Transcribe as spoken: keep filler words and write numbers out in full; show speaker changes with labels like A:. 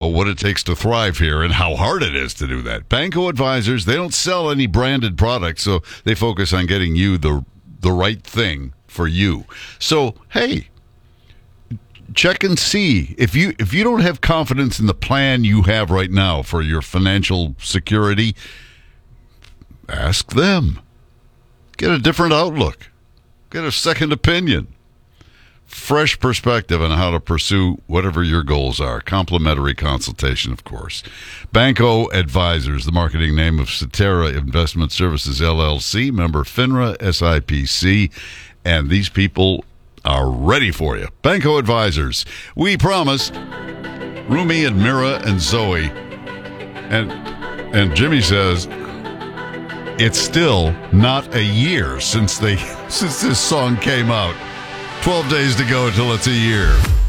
A: what it takes to thrive here and how hard it is to do that. Banco Advisors, they don't sell any branded products, so they focus on getting you the the right thing for you. So, hey, check and see. If you if you don't have confidence in the plan you have right now for your financial security, ask them. Get a different outlook. Get a second opinion. Fresh perspective on how to pursue whatever your goals are. Complimentary consultation, of course. Banco Advisors, the marketing name of Cetera Investment Services, L L C, member FINRA, S I P C, and these people are ready for you. Banco Advisors. We promised Rumi and Mira and Zoe, and and Jimmy says it's still not a year since they since this song came out. twelve days to go until it's a year.